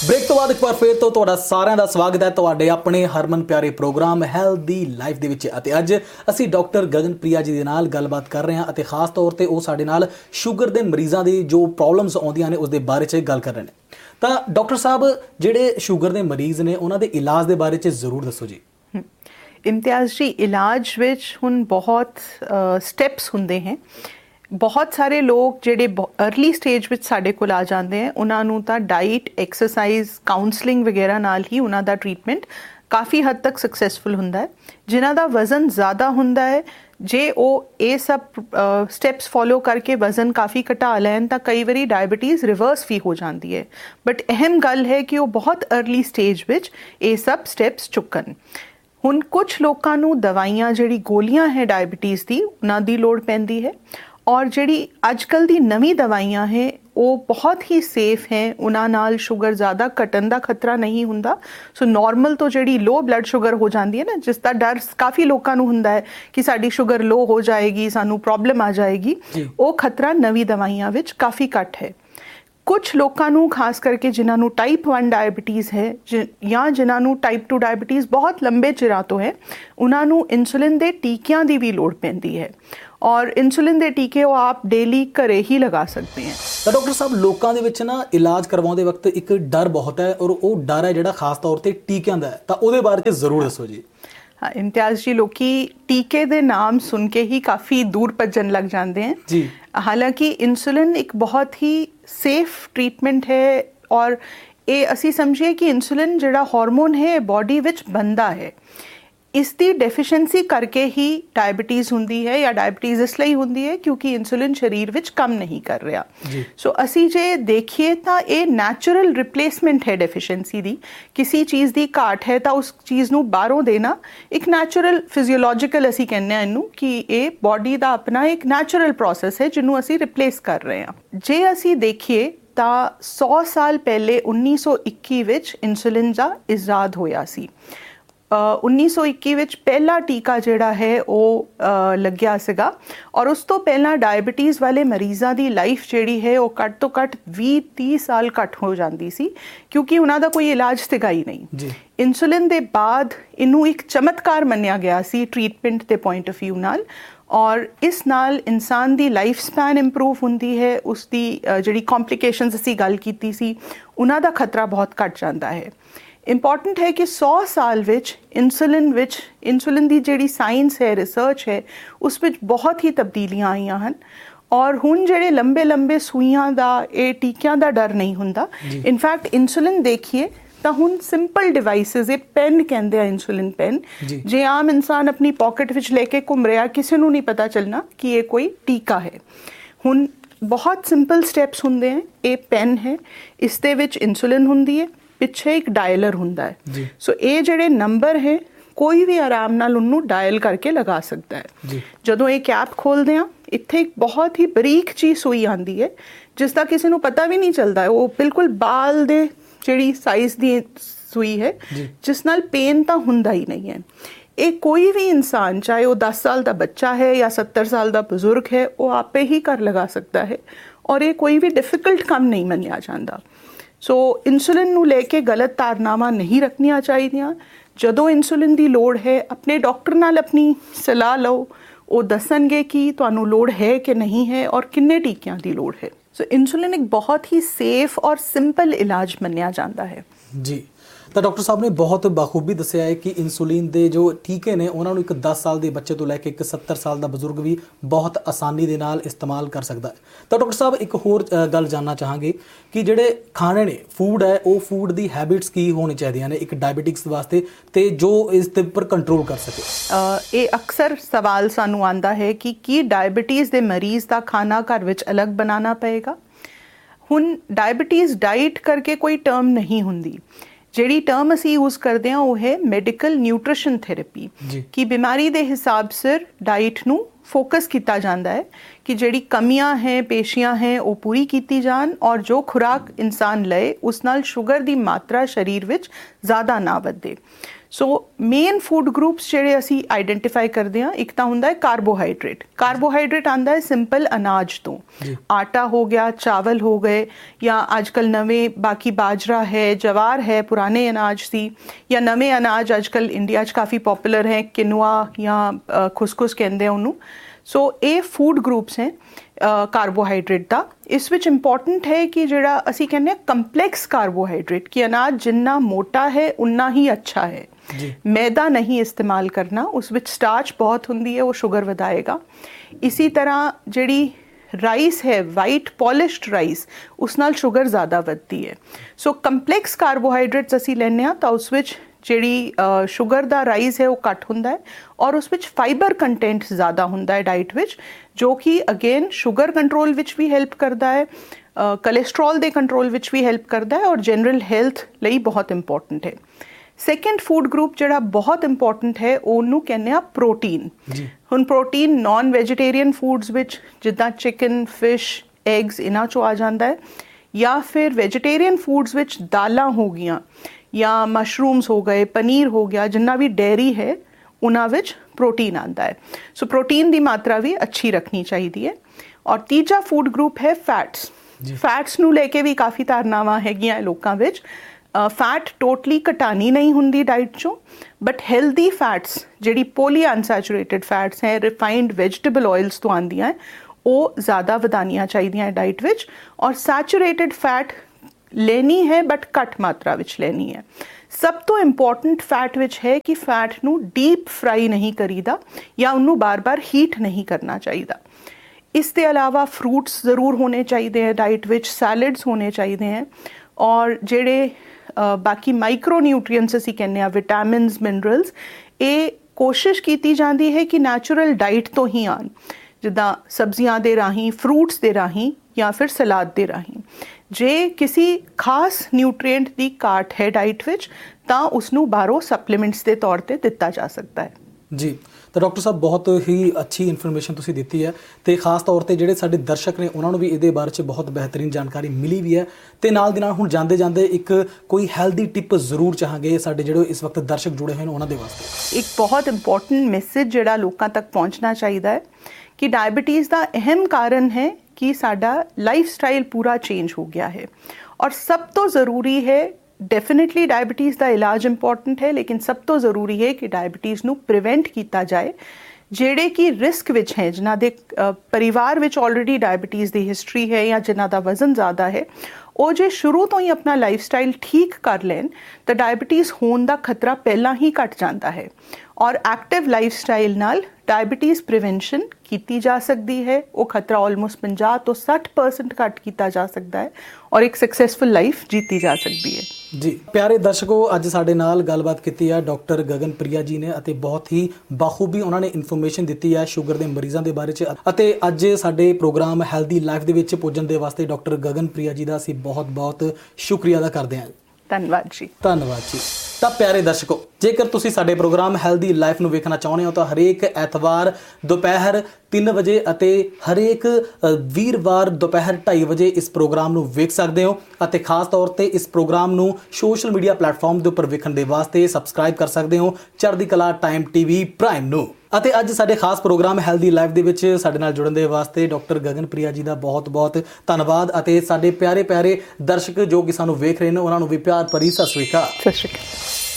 Break ਤੋਂ ਬਾਅਦ ਇੱਕ ਵਾਰ ਫਿਰ ਤੋਂ ਤੁਹਾਡਾ ਸਾਰਿਆਂ ਦਾ ਸਵਾਗਤ ਹੈ ਤੁਹਾਡੇ ਆਪਣੇ ਹਰਮਨ ਪਿਆਰੇ ਪ੍ਰੋਗਰਾਮ ਹੈਲਦੀ ਲਾਈਫ ਦੇ ਵਿੱਚ। ਅਤੇ ਅੱਜ ਅਸੀਂ ਡਾਕਟਰ ਗਗਨਪ੍ਰਿਆ ਜੀ ਦੇ ਨਾਲ ਗੱਲਬਾਤ ਕਰ ਰਹੇ ਹਾਂ ਅਤੇ ਖਾਸ ਤੌਰ ਤੇ ਉਹ ਸਾਡੇ ਨਾਲ ਸ਼ੂਗਰ ਦੇ ਮਰੀਜ਼ਾਂ ਦੀ ਜੋ ਪ੍ਰੋਬਲਮਸ ਆਉਂਦੀਆਂ ਨੇ ਉਸ ਦੇ ਬਾਰੇ 'ਚ ਗੱਲ ਕਰ ਰਹੇ ਨੇ। ਤਾਂ ਡਾਕਟਰ ਸਾਹਿਬ, ਜਿਹੜੇ ਸ਼ੂਗਰ ਦੇ ਮਰੀਜ਼ ਨੇ ਉਹਨਾਂ ਦੇ ਇਲਾਜ ਦੇ ਬਾਰੇ 'ਚ ਜ਼ਰੂਰ ਦੱਸੋ ਜੀ। ਇਮਤਿਆਜ਼ ਜੀ, ਇਲਾਜ ਵਿੱਚ ਹੁਣ ਬਹੁਤ ਸਟੈਪਸ ਹੁੰਦੇ ਹੈ। ਬਹੁਤ ਸਾਰੇ ਲੋਕ ਜਿਹੜੇ अर्ਲੀ ਸਟੇਜ ਵਿੱਚ ਸਾਡੇ ਕੋਲ ਆ ਜਾਂਦੇ ਹੈ, ਉਹਨਾਂ ਨੂੰ ਤਾਂ ਡਾਈਟ, ਐਕਸਰਸਾਈਜ਼, ਕਾਉਂਸਲਿੰਗ ਵਗੈਰਾ ਨਾਲ ਹੀ ਉਹਨਾਂ ਦਾ ਟ੍ਰੀਟਮੈਂਟ ਕਾਫੀ ਹੱਦ ਤੱਕ ਸਕਸੈਸਫੁਲ ਹੁੰਦਾ ਹੈ। ਜਿਨ੍ਹਾਂ ਦਾ ਵਜ਼ਨ ਜ਼ਿਆਦਾ ਹੁੰਦਾ ਹੈ, ਜੇ ਉਹ ਇਹ ਸਭ ਸਟੈਪਸ ਫੋਲੋ ਕਰਕੇ ਵਜ਼ਨ ਕਾਫੀ ਘਟਾ ਲੈਣ ਤਾਂ ਕਈ ਵਾਰੀ ਡਾਇਬਟੀਜ਼ ਰਿਵਰਸ ਵੀ ਹੋ ਜਾਂਦੀ ਹੈ। ਬਟ ਅਹਿਮ ਗੱਲ ਹੈ ਕਿ ਉਹ ਬਹੁਤ अर्ਲੀ ਸਟੇਜ ਵਿੱਚ ਇਹ ਸਭ ਸਟੈਪਸ ਚੁੱਕਣ। ਹੁਣ ਕੁਝ ਲੋਕਾਂ ਨੂੰ ਦਵਾਈਆਂ, ਜਿਹੜੀ ਗੋਲੀਆਂ ਹੈ ਡਾਇਬਟੀਜ਼ ਦੀ, ਉਹਨਾਂ ਦੀ ਲੋੜ ਪੈਂਦੀ ਹੈ। ਔਰ ਜਿਹੜੀ ਅੱਜ ਕੱਲ੍ਹ ਦੀ ਨਵੀਂ ਦਵਾਈਆਂ ਹੈ ਉਹ ਬਹੁਤ ਹੀ ਸੇਫ ਹੈ, ਉਹਨਾਂ ਨਾਲ ਸ਼ੂਗਰ ਜ਼ਿਆਦਾ ਘਟਣ ਦਾ ਖਤਰਾ ਨਹੀਂ ਹੁੰਦਾ। ਸੋ ਨੋਰਮਲ ਤੋਂ ਜਿਹੜੀ ਲੋ ਬਲੱਡ ਸ਼ੂਗਰ ਹੋ ਜਾਂਦੀ ਹੈ ਨਾ, ਜਿਸ ਦਾ ਡਰ ਕਾਫੀ ਲੋਕਾਂ ਨੂੰ ਹੁੰਦਾ ਹੈ ਕਿ ਸਾਡੀ ਸ਼ੂਗਰ ਲੋ ਹੋ ਜਾਏਗੀ, ਸਾਨੂੰ ਪ੍ਰੋਬਲਮ ਆ ਜਾਏਗੀ, ਉਹ ਖਤਰਾ ਨਵੀਂ ਦਵਾਈਆਂ ਵਿੱਚ ਕਾਫੀ ਘੱਟ ਹੈ। ਕੁਝ ਲੋਕਾਂ ਨੂੰ, ਖਾਸ ਕਰਕੇ ਜਿਨ੍ਹਾਂ ਨੂੰ ਟਾਈਪ 1 ਡਾਇਬਟੀਜ਼ ਹੈ ਜਾਂ ਜਿਨ੍ਹਾਂ ਨੂੰ ਟਾਈਪ 2 ਡਾਇਬਟੀਜ਼ ਬਹੁਤ ਲੰਬੇ ਚਿਰਾਂ ਤੋਂ ਹੈ, ਉਹਨਾਂ ਨੂੰ ਇਨਸੂਲਿਨ ਦੇ ਟੀਕਿਆਂ ਦੀ ਵੀ ਲੋੜ ਪੈਂਦੀ ਹੈ। ਔਰ ਇਨਸੂਲਿਨ ਦੇ ਟੀਕੇ ਉਹ ਆਪ ਡੇਲੀ ਘਰੇ ਹੀ ਲਗਾ ਸਕਦੇ ਹੈ। ਤਾਂ ਡਾਕਟਰ ਸਾਹਿਬ, ਲੋਕਾਂ ਦੇ ਵਿੱਚ ਨਾ ਇਲਾਜ ਕਰਵਾਉਂਦੇ ਵਕਤ ਇੱਕ ਡਰ ਬਹੁਤ ਹੈ, ਔਰ ਉਹ ਡਰ ਹੈ ਜਿਹੜਾ ਖਾਸ ਤੌਰ ਤੇ ਟੀਕਿਆਂ ਦਾ ਹੈ। ਤਾਂ ਉਹਦੇ ਬਾਰੇ 'ਚ ਜ਼ਰੂਰ ਦੱਸੋ ਜੀ। ਹਾਂ ਇਮਤਿਆਜ਼ ਜੀ, ਲੋਕੀ ਟੀਕੇ ਦੇ ਨਾਮ ਸੁਣ ਕੇ ਹੀ ਕਾਫੀ ਦੂਰ ਭੱਜਣ ਲੱਗ ਜਾਂਦੇ हैं जी। ਹਾਲਾਂਕਿ ਇਨਸੂਲਿਨ ਇੱਕ ਬਹੁਤ ਹੀ ਸੇਫ ਟ੍ਰੀਟਮੈਂਟ ਹੈ। ਔਰ ਇਹ ਅਸੀਂ ਸਮਝੀਏ ਕਿ ਇਨਸੂਲਿਨ ਜਿਹੜਾ ਹਾਰਮੋਨ ਹੈ ਬੋਡੀ ਵਿੱਚ ਬਣਦਾ ਹੈ, ਇਸ ਦੀ ਡੈਫੀਸ਼ੀਐਂਸੀ ਕਰਕੇ ਹੀ ਡਾਇਬਟੀਜ਼ ਹੁੰਦੀ ਹੈ, ਜਾਂ ਡਾਇਬਟੀਜ਼ ਇਸ ਲਈ ਹੁੰਦੀ ਹੈ ਕਿਉਂਕਿ ਇਨਸੂਲਿਨ ਸਰੀਰ ਵਿੱਚ ਕੰਮ ਨਹੀਂ ਕਰ ਰਿਹਾ। ਸੋ ਅਸੀਂ ਜੇ ਦੇਖੀਏ ਤਾਂ ਇਹ ਨੈਚੁਰਲ ਰਿਪਲੇਸਮੈਂਟ ਹੈ ਡੈਫੀਸ਼ੀਐਂਸੀ ਦੀ। ਕਿਸੇ ਚੀਜ਼ ਦੀ ਘਾਟ ਹੈ ਤਾਂ ਉਸ ਚੀਜ਼ ਨੂੰ ਬਾਹਰੋਂ ਦੇਣਾ ਇੱਕ ਨੈਚੁਰਲ, ਫਿਜ਼ੀਓਲੋਜੀਕਲ ਅਸੀਂ ਕਹਿੰਦੇ ਹਾਂ ਇਹਨੂੰ, ਕਿ ਇਹ ਬੋਡੀ ਦਾ ਆਪਣਾ ਇੱਕ ਨੈਚੁਰਲ ਪ੍ਰੋਸੈਸ ਹੈ ਜਿਹਨੂੰ ਅਸੀਂ ਰਿਪਲੇਸ ਕਰ ਰਹੇ ਹਾਂ। ਜੇ ਅਸੀਂ ਦੇਖੀਏ ਤਾਂ 100 ਸਾਲ ਪਹਿਲੇ 1921 ਵਿੱਚ ਇਨਸੂਲਿਨ ਦਾ ਇਜਾਦ ਹੋਇਆ ਸੀ। 1921 ਵਿੱਚ ਪਹਿਲਾ ਟੀਕਾ ਜਿਹੜਾ ਹੈ ਉਹ ਲੱਗਿਆ ਸੀਗਾ। ਔਰ ਉਸ ਤੋਂ ਪਹਿਲਾਂ ਡਾਇਬਟੀਜ਼ ਵਾਲੇ ਮਰੀਜ਼ਾਂ ਦੀ ਲਾਈਫ ਜਿਹੜੀ ਹੈ ਉਹ ਘੱਟ ਤੋਂ ਘੱਟ 20-30 ਸਾਲ ਘੱਟ ਹੋ ਜਾਂਦੀ ਸੀ, ਕਿਉਂਕਿ ਉਹਨਾਂ ਦਾ ਕੋਈ ਇਲਾਜ ਸੀਗਾ ਹੀ ਨਹੀਂ। ਇਨਸੂਲਿਨ ਦੇ ਬਾਅਦ ਇਹਨੂੰ ਇੱਕ ਚਮਤਕਾਰ ਮੰਨਿਆ ਗਿਆ ਸੀ ਟ੍ਰੀਟਮੈਂਟ ਦੇ ਪੁਆਇੰਟ ਆਫ ਵਿਊ ਨਾਲ। ਔਰ ਇਸ ਨਾਲ ਇਨਸਾਨ ਦੀ ਲਾਈਫ ਸਪੈਨ ਇੰਪਰੂਵ ਹੁੰਦੀ ਹੈ, ਉਸ ਦੀ ਜਿਹੜੀ ਕੰਪਲਿਕੇਸ਼ਨਸ ਅਸੀਂ ਗੱਲ ਕੀਤੀ ਸੀ ਉਹਨਾਂ ਦਾ ਖਤਰਾ ਬਹੁਤ ਘੱਟ ਜਾਂਦਾ ਹੈ। ਇੰਪੋਰਟੈਂਟ ਹੈ ਕਿ 100 ਸਾਲ ਵਿੱਚ ਇਨਸੂਲਿਨ ਦੀ ਜਿਹੜੀ ਸਾਇੰਸ ਹੈ, ਰਿਸਰਚ ਹੈ, ਉਸ ਵਿੱਚ ਬਹੁਤ ਹੀ ਤਬਦੀਲੀਆਂ ਆਈਆਂ ਹਨ। ਔਰ ਹੁਣ ਜਿਹੜੇ ਲੰਬੇ ਸੂਈਆਂ ਦਾ, ਇਹ ਟੀਕਿਆਂ ਦਾ ਡਰ ਨਹੀਂ ਹੁੰਦਾ। ਇਨਫੈਕਟ ਇਨਸੂਲਿਨ ਦੇਖੀਏ ਤਾਂ ਹੁਣ ਸਿੰਪਲ ਡਿਵਾਈਸਿਸ, ਇਹ ਪੈਨ ਕਹਿੰਦੇ ਆ, ਇਨਸੂਲਿਨ ਪੈਨ, ਜੇ ਆਮ ਇਨਸਾਨ ਆਪਣੀ ਪਾਕਟ ਵਿੱਚ ਲੈ ਕੇ ਘੁੰਮ ਰਿਹਾ, ਕਿਸੇ ਨੂੰ ਨਹੀਂ ਪਤਾ ਚੱਲਣਾ ਕਿ ਇਹ ਕੋਈ ਟੀਕਾ ਹੈ। ਹੁਣ ਬਹੁਤ ਸਿੰਪਲ ਸਟੈਪਸ ਹੁੰਦੇ ਹੈ। ਇਹ ਪੈਨ ਹੈ, ਇਸ ਦੇ ਵਿੱਚ ਇਨਸੂਲਿਨ ਹੁੰਦੀ ਹੈ, ਪਿੱਛੇ ਇੱਕ ਡਾਇਲਰ ਹੁੰਦਾ ਹੈ। ਸੋ ਇਹ ਜਿਹੜੇ ਨੰਬਰ ਹੈ ਕੋਈ ਵੀ ਆਰਾਮ ਨਾਲ ਉਹਨੂੰ ਡਾਇਲ ਕਰਕੇ ਲਗਾ ਸਕਦਾ ਹੈ। ਜਦੋਂ ਇਹ ਕੈਪ ਖੋਲਦੇ ਆ, ਇੱਥੇ ਇੱਕ ਬਹੁਤ ਹੀ ਬਰੀਕ ਜਿਹੀ ਸੂਈ ਆਉਂਦੀ ਹੈ ਜਿਸ ਦਾ ਕਿਸੇ ਨੂੰ ਪਤਾ ਵੀ ਨਹੀਂ ਚੱਲਦਾ। ਉਹ ਬਿਲਕੁਲ ਬਾਲ ਦੇ ਜਿਹੜੀ ਸਾਈਜ਼ ਦੀ ਸੂਈ ਹੈ, ਜਿਸ ਨਾਲ ਪੇਨ ਤਾਂ ਹੁੰਦਾ ਹੀ ਨਹੀਂ ਹੈ। ਇਹ ਕੋਈ ਵੀ ਇਨਸਾਨ, ਚਾਹੇ ਉਹ 10 ਸਾਲ ਦਾ ਬੱਚਾ ਹੈ ਜਾਂ 70 ਸਾਲ ਦਾ ਬਜ਼ੁਰਗ ਹੈ, ਉਹ ਆਪੇ ਹੀ ਘਰ ਲਗਾ ਸਕਦਾ ਹੈ। ਔਰ ਇਹ ਕੋਈ ਵੀ ਡਿਫਿਕਲਟ ਕੰਮ ਨਹੀਂ ਮੰਨਿਆ ਜਾਂਦਾ। ਸੋ ਇਨਸੂਲਿਨ ਨੂੰ ਲੈ ਕੇ ਗਲਤ ਧਾਰਨਾਵਾਂ ਨਹੀਂ ਰੱਖਣੀਆਂ ਚਾਹੀਦੀਆਂ। ਜਦੋਂ ਇਨਸੂਲਿਨ ਦੀ ਲੋੜ ਹੈ, ਆਪਣੇ ਡਾਕਟਰ ਨਾਲ ਆਪਣੀ ਸਲਾਹ ਲਓ, ਉਹ ਦੱਸਣਗੇ ਕਿ ਤੁਹਾਨੂੰ ਲੋੜ ਹੈ ਕਿ ਨਹੀਂ ਹੈ ਔਰ ਕਿੰਨੇ ਟੀਕਿਆਂ ਦੀ ਲੋੜ ਹੈ। ਸੋ ਇਨਸੂਲਿਨ ਇੱਕ ਬਹੁਤ ਹੀ ਸੇਫ ਔਰ ਸਿੰਪਲ ਇਲਾਜ ਮੰਨਿਆ ਜਾਂਦਾ ਹੈ ਜੀ। ਤਾਂ ਡਾਕਟਰ ਸਾਹਿਬ ਨੇ ਬਹੁਤ ਬਾਖੂਬੀ ਦੱਸਿਆ ਹੈ ਕਿ ਇਨਸੂਲਿਨ ਦੇ ਜੋ ਟੀਕੇ ਨੇ ਉਹਨਾਂ ਨੂੰ ਇੱਕ 10 ਸਾਲ ਦੇ ਬੱਚੇ ਤੋਂ ਲੈ ਕੇ ਇੱਕ 70 ਸਾਲ ਦਾ ਬਜ਼ੁਰਗ ਵੀ ਬਹੁਤ ਆਸਾਨੀ ਦੇ ਨਾਲ ਇਸਤੇਮਾਲ ਕਰ ਸਕਦਾ ਹੈ। ਤਾਂ ਡਾਕਟਰ ਸਾਹਿਬ, ਇੱਕ ਹੋਰ ਗੱਲ ਜਾਣਨਾ ਚਾਹਾਂਗੇ ਕਿ ਜਿਹੜੇ ਖਾਣੇ ਨੇ, ਫੂਡ ਹੈ, ਉਹ ਫੂਡ ਦੀ ਹੈਬਿਟਸ ਕੀ ਹੋਣੀ ਚਾਹੀਦੀਆਂ ਨੇ ਇੱਕ ਡਾਇਬਟਿਕਸ ਵਾਸਤੇ, ਤੇ ਜੋ ਇਸ ਦੇ ਉੱਪਰ ਕੰਟਰੋਲ ਕਰ ਸਕੇ। ਇਹ ਅਕਸਰ ਸਵਾਲ ਸਾਨੂੰ ਆਉਂਦਾ ਹੈ ਕਿ ਕੀ ਡਾਇਬਟੀਜ਼ ਦੇ ਮਰੀਜ਼ ਦਾ ਖਾਣਾ ਘਰ ਵਿੱਚ ਅਲੱਗ ਬਣਾਉਣਾ ਪਏਗਾ। ਹੁਣ ਡਾਇਬਟੀਜ਼ ਡਾਈਟ ਕਰਕੇ ਕੋਈ ਟਰਮ ਨਹੀਂ ਹੁੰਦੀ। ਜਿਹੜੀ ਟਰਮ ਅਸੀਂ ਯੂਜ਼ ਕਰਦੇ ਹਾਂ ਉਹ ਹੈ ਮੈਡੀਕਲ ਨਿਊਟ੍ਰੀਸ਼ਨ ਥੈਰੇਪੀ, ਕਿ ਬਿਮਾਰੀ ਦੇ ਹਿਸਾਬ ਸਿਰ ਡਾਈਟ ਨੂੰ फोकस किया जाता है कि ਜਿਹੜੀ ਕਮੀਆਂ ਹੈ ਪੇਸ਼ੀਆਂ ਹੈ ਉਹ ਪੂਰੀ ਕੀਤੀ ਜਾਣ ਔਰ ਜੋ ਖੁਰਾਕ ਇਨਸਾਨ ਲਏ ਉਸ ਨਾਲ ਸ਼ੂਗਰ ਦੀ ਮਾਤਰਾ ਸਰੀਰ ਵਿੱਚ ਜ਼ਿਆਦਾ ਨਾ ਵਧੇ। ਸੋ ਮੇਨ ਫੂਡ ਗਰੁੱਪਸ ਜਿਹੜੇ ਅਸੀਂ ਆਈਡੈਂਟੀਫਾਈ ਕਰਦੇ ਹਾਂ, ਇੱਕ ਤਾਂ ਹੁੰਦਾ ਹੈ ਕਾਰਬੋਹਾਈਡਰੇਟ। ਕਾਰਬੋਹਾਈਡਰੇਟ ਆਉਂਦਾ ਹੈ ਸਿੰਪਲ ਅਨਾਜ ਤੋਂ, ਆਟਾ ਹੋ ਗਿਆ, ਚਾਵਲ ਹੋ ਗਏ, ਜਾਂ ਅੱਜ ਕੱਲ੍ਹ ਨਵੇਂ ਬਾਕੀ ਬਾਜਰਾ ਹੈ, ਜਵਾਰ ਹੈ, ਪੁਰਾਣੇ ਅਨਾਜ ਸੀ, ਜਾਂ ਨਵੇਂ ਅਨਾਜ ਅੱਜ ਕੱਲ੍ਹ ਇੰਡੀਆ 'ਚ ਕਾਫੀ ਪੋਪੂਲਰ ਹੈ, ਕਿਨੂਆ ਜਾਂ ਖੁਸਖੁਸ ਕਹਿੰਦੇ ਆ ਉਹਨੂੰ। ਸੋ ਇਹ ਫੂਡ ਗਰੁੱਪਸ ਹੈ ਕਾਰਬੋਹਾਈਡਰੇਟ ਦਾ। ਇਸ ਵਿੱਚ ਇੰਪੋਰਟੈਂਟ ਹੈ ਕਿ ਜਿਹੜਾ ਅਸੀਂ ਕਹਿੰਦੇ ਹਾਂ ਕੰਪਲੈਕਸ ਕਾਰਬੋਹਾਈਡਰੇਟ, ਕਿ ਅਨਾਜ ਜਿੰਨਾ ਮੋਟਾ ਹੈ ਉਨਾ ਹੀ ਅੱਛਾ ਹੈ। ਮੈਦਾ ਨਹੀਂ ਇਸਤੇਮਾਲ ਕਰਨਾ, ਉਸ ਵਿੱਚ ਸਟਾਰਚ ਬਹੁਤ ਹੁੰਦੀ ਹੈ, ਉਹ ਸ਼ੂਗਰ ਵਧਾਏਗਾ। ਇਸੀ ਤਰ੍ਹਾਂ ਜਿਹੜੀ ਰਾਈਸ ਹੈ, ਵਾਈਟ ਪੋਲਿਸ਼ਡ ਰਾਈਸ, ਉਸ ਨਾਲ ਸ਼ੂਗਰ ਜ਼ਿਆਦਾ ਵੱਧਦੀ ਹੈ। ਸੋ ਕੰਪਲੈਕਸ ਕਾਰਬੋਹਾਈਡਰੇਟਸ ਅਸੀਂ ਲੈਂਦੇ ਹਾਂ ਤਾਂ ਉਸ ਵਿੱਚ ਜਿਹੜੀ ਸ਼ੂਗਰ ਦਾ ਰਾਈਜ਼ ਹੈ ਉਹ ਘੱਟ ਹੁੰਦਾ ਹੈ ਔਰ ਉਸ ਵਿੱਚ ਫਾਈਬਰ ਕੰਟੈਂਟ ਜ਼ਿਆਦਾ ਹੁੰਦਾ ਹੈ ਡਾਈਟ ਵਿੱਚ, ਜੋ ਕਿ ਅਗੇਨ ਸ਼ੂਗਰ ਕੰਟਰੋਲ ਵਿੱਚ ਵੀ ਹੈਲਪ ਕਰਦਾ ਹੈ, ਕੋਲੇਸਟਰੋਲ ਦੇ ਕੰਟਰੋਲ ਵਿੱਚ ਵੀ ਹੈਲਪ ਕਰਦਾ ਹੈ ਔਰ ਜਨਰਲ ਹੈਲਥ ਲਈ ਬਹੁਤ ਇੰਪੋਰਟੈਂਟ ਹੈ। ਸੈਕੰਡ ਫੂਡ ਗਰੁੱਪ ਜਿਹੜਾ ਬਹੁਤ ਇੰਪੋਰਟੈਂਟ ਹੈ ਉਹਨੂੰ ਕਹਿੰਦੇ ਆ ਪ੍ਰੋਟੀਨ। ਹੁਣ ਪ੍ਰੋਟੀਨ ਨਾਨ ਵੈਜੀਟੇਰੀਅਨ ਫੂਡਸ ਵਿੱਚ ਜਿੱਦਾਂ ਚਿਕਨ, ਫਿਸ਼, ਐਗਸ ਇਹਨਾਂ 'ਚੋਂ ਆ ਜਾਂਦਾ ਹੈ, ਜਾਂ ਫਿਰ ਵੈਜੀਟੇਰੀਅਨ ਫੂਡਸ ਵਿੱਚ ਦਾਲਾਂ ਹੋ ਗਈਆਂ ਜਾਂ ਮਸ਼ਰੂਮਸ ਹੋ ਗਏ, ਪਨੀਰ ਹੋ ਗਿਆ, ਜਿੰਨਾ ਵੀ ਡੇਅਰੀ ਹੈ ਉਹਨਾਂ ਵਿੱਚ ਪ੍ਰੋਟੀਨ ਆਉਂਦਾ ਹੈ। ਸੋ ਪ੍ਰੋਟੀਨ ਦੀ ਮਾਤਰਾ ਵੀ ਅੱਛੀ ਰੱਖਣੀ ਚਾਹੀਦੀ ਹੈ। ਔਰ ਤੀਜਾ ਫੂਡ ਗਰੁੱਪ ਹੈ ਫੈਟਸ। ਫੈਟਸ ਨੂੰ ਲੈ ਕੇ ਵੀ ਕਾਫੀ ਧਾਰਨਾਵਾਂ ਹੈਗੀਆਂ ਲੋਕਾਂ ਵਿੱਚ। ਫੈਟ ਟੋਟਲੀ ਘਟਾਣੀ ਨਹੀਂ ਹੁੰਦੀ ਡਾਈਟ 'ਚੋਂ, ਬਟ ਹੈਲਦੀ ਫੈਟਸ ਜਿਹੜੀ ਪੋਲੀ ਅਨਸੈਚੂਰੇਟਡ ਫੈਟਸ ਹੈ, ਰਿਫਾਈਨਡ ਵੈਜੀਟੇਬਲ ਆਇਲਸ ਤੋਂ ਆਉਂਦੀਆਂ, ਉਹ ਜ਼ਿਆਦਾ ਵਧਾਉਣੀਆਂ ਚਾਹੀਦੀਆਂ ਡਾਈਟ ਵਿੱਚ। ਔਰ ਸੈਚੂਰੇਟਡ ਫੈਟ ਲੈਣੀ ਹੈ ਬਟ ਘੱਟ ਮਾਤਰਾ ਵਿੱਚ ਲੈਣੀ ਹੈ। ਸਭ ਤੋਂ ਇੰਪੋਰਟੈਂਟ ਫੈਟ ਵਿੱਚ ਹੈ ਕਿ ਫੈਟ ਨੂੰ ਡੀਪ ਫਰਾਈ ਨਹੀਂ ਕਰੀਦਾ ਜਾਂ ਉਹਨੂੰ ਬਾਰ-ਬਾਰ ਹੀਟ ਨਹੀਂ ਕਰਨਾ ਚਾਹੀਦਾ। ਇਸ ਦੇ ਇਲਾਵਾ ਫਰੂਟਸ ਜ਼ਰੂਰ ਹੋਣੇ ਚਾਹੀਦੇ ਹੈ ਡਾਈਟ ਵਿੱਚ, ਸੈਲਡਸ ਹੋਣੇ ਚਾਹੀਦੇ ਹੈ, ਔਰ ਜਿਹੜੇ ਬਾਕੀ ਮਾਈਕਰੋ ਨਿਊਟਰੀਐਂਟਸ ਅਸੀਂ ਕਹਿੰਦੇ ਹਾਂ, ਵਿਟਾਮਿਨਸ, ਮਿਨਰਲਸ, ਇਹ ਕੋਸ਼ਿਸ਼ ਕੀਤੀ ਜਾਂਦੀ ਹੈ ਕਿ ਨੈਚੁਰਲ ਡਾਈਟ ਤੋਂ ਹੀ ਆਉਣ, ਜਿੱਦਾਂ ਸਬਜ਼ੀਆਂ ਦੇ ਰਾਹੀਂ, ਫਰੂਟਸ ਦੇ ਰਾਹੀਂ ਜਾਂ ਫਿਰ ਸਲਾਦ ਦੇ ਰਾਹੀਂ। ਜੇ ਕਿਸੇ ਖਾਸ ਨਿਊਟ੍ਰੀਐਂਟ ਦੀ ਘਾਟ ਹੈ ਡਾਈਟ ਵਿੱਚ ਤਾਂ ਉਸਨੂੰ ਬਾਹਰੋਂ ਸਪਲੀਮੈਂਟਸ ਦੇ ਤੌਰ ਤੇ ਦਿੱਤਾ ਜਾ ਸਕਦਾ ਹੈ। ਜੀ, ਤਾਂ ਡਾਕਟਰ ਸਾਹਿਬ ਬਹੁਤ ਹੀ ਅੱਛੀ ਇਨਫੋਰਮੇਸ਼ਨ ਤੁਸੀਂ ਦਿੱਤੀ ਹੈ, ਤੇ ਖਾਸ ਤੌਰ ਤੇ ਜਿਹੜੇ ਸਾਡੇ ਦਰਸ਼ਕ ਨੇ ਉਹਨਾਂ ਨੂੰ ਵੀ ਇਹਦੇ ਬਾਰੇ 'ਚ ਬਹੁਤ ਬਿਹਤਰੀਨ ਜਾਣਕਾਰੀ ਮਿਲੀ ਵੀ ਹੈ। ਤੇ ਨਾਲ ਦੀ ਨਾਲ ਹੁਣ ਜਾਂਦੇ ਜਾਂਦੇ ਇੱਕ ਕੋਈ ਹੈਲਦੀ ਟਿਪ ਜ਼ਰੂਰ ਚਾਹਾਂਗੇ ਸਾਡੇ ਜਿਹੜੇ ਇਸ ਵਕਤ ਦਰਸ਼ਕ ਜੁੜੇ ਹੋਏ ਨੇ ਉਹਨਾਂ ਦੇ ਵਾਸਤੇ। ਇੱਕ ਬਹੁਤ ਇੰਪੋਰਟੈਂਟ ਮੈਸੇਜ ਜਿਹੜਾ ਲੋਕਾਂ ਤੱਕ ਪਹੁੰਚਣਾ ਚਾਹੀਦਾ ਹੈ ਕਿ ਡਾਇਬੀਟੀਜ਼ ਦਾ ਅਹਿਮ ਕਾਰਨ ਹੈ कि साडा लाइफ स्टाइल पूरा चेंज हो गया है। और सब तो ज़रूरी है, डेफिनेटली डायबिटीज़ का इलाज इंपॉर्टेंट है, लेकिन सब तो ज़रूरी है कि डायबिटीज़ नू प्रिवेंट किया जाए। ਜਿਹੜੇ ਕਿ ਰਿਸਕ ਵਿੱਚ ਹੈ, ਜਿਨ੍ਹਾਂ ਦੇ ਪਰਿਵਾਰ ਵਿੱਚ ਆਲਰੇਡੀ ਡਾਇਬੀਟੀਜ਼ ਦੀ ਹਿਸਟਰੀ ਹੈ ਜਾਂ ਜਿਨ੍ਹਾਂ ਦਾ ਵਜ਼ਨ ਜ਼ਿਆਦਾ ਹੈ, ਉਹ ਜੇ ਸ਼ੁਰੂ ਤੋਂ ਹੀ ਆਪਣਾ ਲਾਈਫ ਸਟਾਈਲ ਠੀਕ ਕਰ ਲੈਣ ਤਾਂ ਡਾਇਬੀਟੀਜ਼ ਹੋਣ ਦਾ ਖਤਰਾ ਪਹਿਲਾਂ ਹੀ ਘਟ ਜਾਂਦਾ ਹੈ। ਔਰ ਐਕਟਿਵ ਲਾਈਫ ਸਟਾਈਲ ਨਾਲ ਡਾਇਬੀਟੀਜ਼ ਪ੍ਰੀਵੈਂਸ਼ਨ ਕੀਤੀ ਜਾ ਸਕਦੀ ਹੈ। ਉਹ ਖਤਰਾ ਆਲਮੋਸਟ 50 ਤੋਂ 60% ਘੱਟ ਕੀਤਾ ਜਾ ਸਕਦਾ ਹੈ ਔਰ ਇੱਕ ਸਕਸੈਸਫੁਲ ਲਾਈਫ ਜੀਤੀ ਜਾ ਸਕਦੀ ਹੈ। ਜੀ ਪਿਆਰੇ ਦਰਸ਼ਕੋ, ਅੱਜ ਸਾਡੇ ਨਾਲ ਗੱਲਬਾਤ ਕੀਤੀ ਹੈ ਡਾਕਟਰ ਗਗਨਪ੍ਰਿਆ ਜੀ ਨੇ, ਅਤੇ ਬਹੁਤ ਹੀ ਬਾਖੂਬੀ ਉਹਨਾਂ ਨੇ ਇਨਫੋਰਮੇਸ਼ਨ ਦਿੱਤੀ ਹੈ ਸ਼ੂਗਰ ਦੇ ਮਰੀਜ਼ਾਂ ਦੇ ਬਾਰੇ 'ਚ। ਅਤੇ ਅੱਜ ਸਾਡੇ ਪ੍ਰੋਗਰਾਮ ਹੈਲਦੀ ਲਾਈਫ ਦੇ ਵਿੱਚ ਪੁੱਜਣ ਦੇ ਵਾਸਤੇ ਡਾਕਟਰ ਗਗਨਪ੍ਰਿਆ ਜੀ ਦਾ ਅਸੀਂ ਬਹੁਤ ਬਹੁਤ ਸ਼ੁਕਰੀਆ ਅਦਾ ਕਰਦੇ ਹਾਂ। ਧੰਨਵਾਦ ਜੀ। ਧੰਨਵਾਦ ਜੀ। ਤਾਂ ਪਿਆਰੇ ਦਰਸ਼ਕੋ, ਜੇਕਰ ਤੁਸੀਂ ਸਾਡੇ ਪ੍ਰੋਗਰਾਮ ਹੈਲਦੀ ਲਾਈਫ ਨੂੰ ਵੇਖਣਾ ਚਾਹੁੰਦੇ ਹੋ ਤਾਂ ਹਰੇਕ ਐਤਵਾਰ ਦੁਪਹਿਰ 3 ਵਜੇ ਅਤੇ ਹਰੇਕ ਵੀਰਵਾਰ ਦੁਪਹਿਰ 2:30 ਵਜੇ ਇਸ ਪ੍ਰੋਗਰਾਮ ਨੂੰ ਵੇਖ ਸਕਦੇ ਹੋ। ਅਤੇ ਖਾਸ ਤੌਰ ਤੇ ਇਸ ਪ੍ਰੋਗਰਾਮ ਨੂੰ ਸੋਸ਼ਲ ਮੀਡੀਆ ਪਲੇਟਫਾਰਮ ਦੇ ਉੱਪਰ ਵੇਖਣ ਦੇ ਵਾਸਤੇ ਸਬਸਕ੍ਰਾਈਬ ਕਰ ਸਕਦੇ ਹੋ ਚੜ੍ਹਦੀ ਕਲਾ ਟਾਈਮ ਟੀਵੀ ਪ੍ਰਾਈਮ ਨੂੰ। ਅਤੇ ਅੱਜ ਸਾਡੇ ਖਾਸ ਪ੍ਰੋਗਰਾਮ ਹੈਲਦੀ ਲਾਈਫ ਦੇ ਵਿੱਚ ਸਾਡੇ ਨਾਲ ਜੁੜਨ ਦੇ ਵਾਸਤੇ ਡਾਕਟਰ ਗਗਨਪ੍ਰਿਆ ਜੀ ਦਾ ਬਹੁਤ ਬਹੁਤ ਧੰਨਵਾਦ। ਅਤੇ ਸਾਡੇ ਪਿਆਰੇ ਪਿਆਰੇ ਦਰਸ਼ਕ ਜੋ ਕਿ ਸਾਨੂੰ ਵੇਖ ਰਹੇ ਨੇ ਉਹਨਾਂ ਨੂੰ ਵੀ ਪਿਆਰ ਭਰੀ ਸਤਿ ਸ਼੍ਰੀ ਅਕਾਲ। ਸਤਿ ਸ਼੍ਰੀ ਅਕਾਲ।